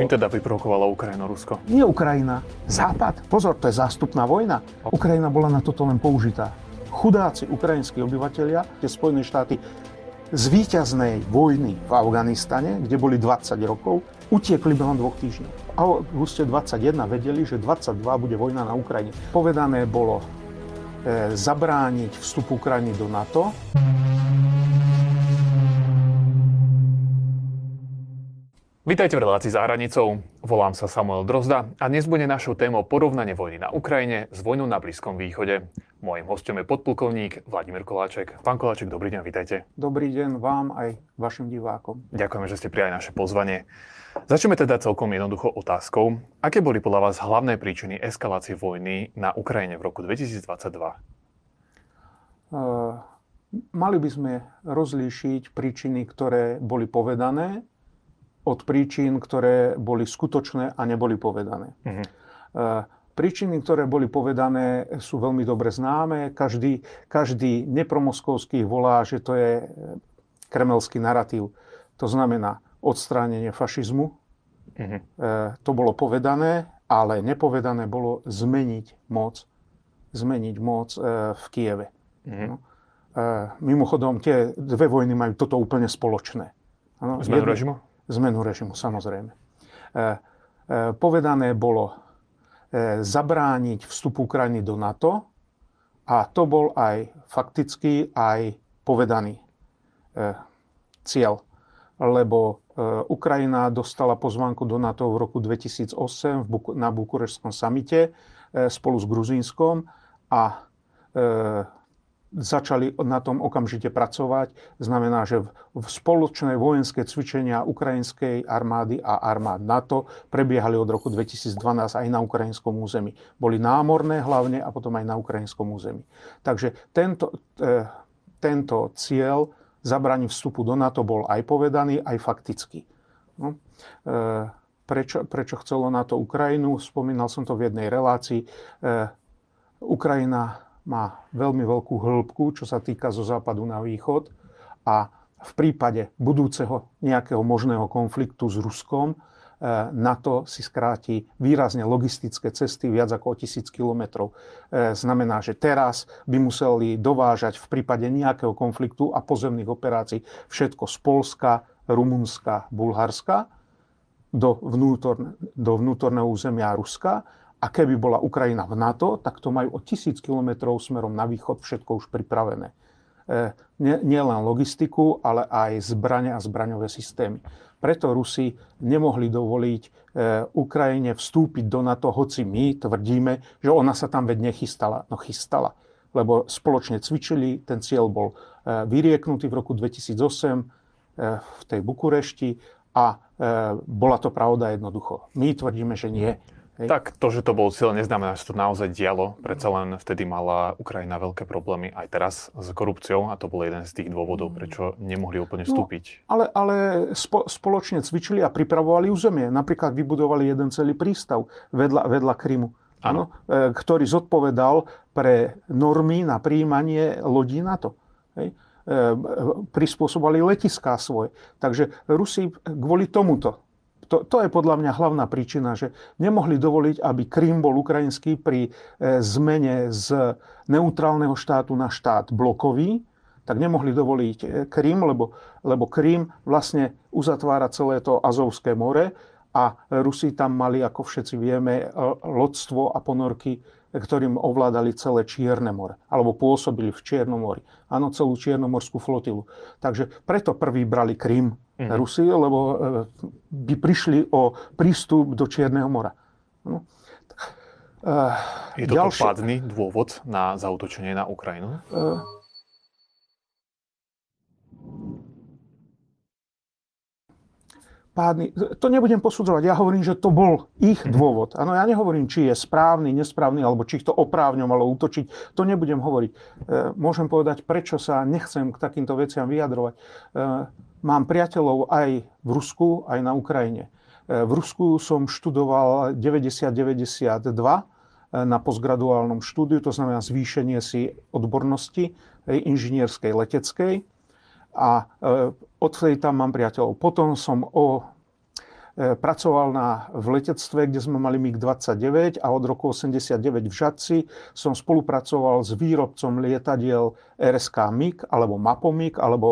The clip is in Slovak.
Čím teda vyprovokovala Ukrajinu Rusko? Nie Ukrajina, Západ. Pozor, to je zástupná vojna. Ukrajina bola na toto len použitá. Chudáci ukrajinskí obyvatelia, tie Spojené štáty z víťaznej vojny v Afganistane, kde boli 20 rokov, utiekli behom 2 týždňov. V auguste 21 vedeli, že 22 bude vojna na Ukrajine. Povedané bolo zabrániť vstupu Ukrajiny do NATO. Vítajte v relácii Za hranicou. Volám sa Samuel Drozda a dnes bude našou témou porovnanie vojny na Ukrajine s vojnou na Blízkom východe. Mojím hosťom je podplukovník Vladimír Koláček. Pán Koláček, dobrý deň, vítajte. Dobrý deň vám aj vašim divákom. Ďakujeme, že ste prijali naše pozvanie. Začneme teda celkom jednoducho otázkou. Aké boli podľa vás hlavné príčiny eskalácie vojny na Ukrajine v roku 2022? Mali by sme rozlíšiť príčiny, ktoré boli povedané, od príčin, ktoré boli skutočné a neboli povedané. Príčiny, ktoré boli povedané, sú veľmi dobre známe. Každý nepromoskovský volá, že to je kremelský narratív. To znamená odstránenie fašizmu. To bolo povedané, ale nepovedané bolo zmeniť moc v Kieve. Mimochodom, tie dve vojny majú toto úplne spoločné. Zmenu režimu? Zmenu režimu, samozrejme. Povedané bolo zabrániť vstupu Ukrajiny do NATO a to bol aj faktický, aj povedaný cieľ. Lebo Ukrajina dostala pozvánku do NATO v roku 2008 na Bukureštskom samite spolu s Gruzínskom a začali na tom okamžite pracovať. Znamená, že v spoločné vojenské cvičenia ukrajinskej armády a armád NATO prebiehali od roku 2012 aj na ukrajinskom území. Boli námorné hlavne a potom aj na ukrajinskom území. Takže tento cieľ zabrániť vstupu do NATO bol aj povedaný, aj faktický. Prečo chcelo NATO Ukrajinu? Spomínal som to v jednej relácii. Ukrajina má veľmi veľkú hĺbku, čo sa týka zo západu na východ a v prípade budúceho nejakého možného konfliktu s Ruskom NATO si skráti výrazne logistické cesty viac ako o 1000 kilometrov. Znamená, že teraz by museli dovážať v prípade nejakého konfliktu a pozemných operácií všetko z Poľska, Rumunska, Bulharska do vnútorného územia Ruska. A keby bola Ukrajina v NATO, tak to majú o 1000 kilometrov smerom na východ všetko už pripravené. Nie len logistiku, ale aj zbrane a zbraňové systémy. Preto Rusi nemohli dovoliť Ukrajine vstúpiť do NATO, hoci my tvrdíme, že ona sa tam veď nechystala. No chystala, lebo spoločne cvičili, ten cieľ bol vyrieknutý v roku 2008 v tej Bukurešti a bola to pravda jednoducho. My tvrdíme, že nie. Tak to, že to bol cieľ, neznamená, že to naozaj dialo. Predsa len vtedy mala Ukrajina veľké problémy aj teraz s korupciou a to bol jeden z tých dôvodov, prečo nemohli úplne vstúpiť. No, ale spoločne cvičili a pripravovali územie. Napríklad vybudovali jeden celý prístav vedľa Krymu, ktorý zodpovedal pre normy na prijímanie lodí NATO. Prispôsobovali letiská svoje. Takže Rusi kvôli tomuto. To je podľa mňa hlavná príčina, že nemohli dovoliť, aby Krym bol ukrajinský pri zmene z neutrálneho štátu na štát blokový, tak nemohli dovoliť Krym, lebo Krym vlastne uzatvára celé to Azovské more a Rusi tam mali, ako všetci vieme, lodstvo a ponorky, ktorým ovládali celé Čierne more, alebo pôsobili v Čiernom mori. Áno, celú čiernomorskú flotilu. Takže preto prvý brali Krym Rusi, lebo by prišli o prístup do Čierneho mora. Je to pádny dôvod na zaútočenie na Ukrajinu? Pádny. To nebudem posudzovať. Ja hovorím, že to bol ich dôvod. Áno, ja nehovorím, či je správny, nesprávny, alebo či ich to oprávňovalo útočiť. To nebudem hovoriť. Môžem povedať, prečo sa nechcem k takýmto veciam vyjadrovať. Mám priateľov aj v Rusku, aj na Ukrajine. V Rusku som študoval 90-92 na postgraduálnom štúdiu, to znamená zvýšenie si odbornosti inžinierskej, leteckej. A odvtedy tam mám priateľov. Potom som pracoval v letectve, kde sme mali MiG-29 a od roku 89 v Žatci som spolupracoval s výrobcom lietadiel RSK MiG alebo Mapomig alebo